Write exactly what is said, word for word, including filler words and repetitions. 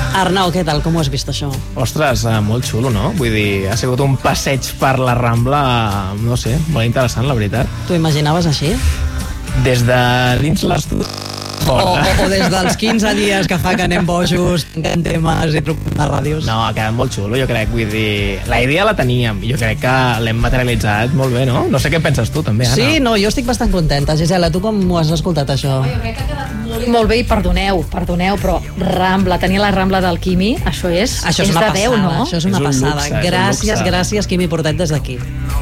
Arnau, què tal? Com ho has vist, això? Ostres, eh, molt xulo, no? Vull dir, ha sigut un passeig per la Rambla, no sé, molt interessant, la veritat. T'ho imaginaves així? Des de dins l'estudi... O, o, o des dels quinze dies que fa que anem bojos, tanquem temes i truquem a ràdios. No, ha quedat molt xulo, jo crec, vull dir... La idea la teníem, jo crec que l'hem materialitzat molt bé, no? No sé què penses tu, també, Anna. Sí, no, jo estic bastant contenta. Gisela, tu com ho has escoltat, això? Jo crec que ha quedat molt, molt bé i perdoneu, perdoneu, però Rambla, tenir la Rambla del Quimi, això és, Això és, és una de Déu, passada, no? això és una És un passada. luxe, és un gràcies, luxe. gràcies, Quimi Portet, des d'aquí.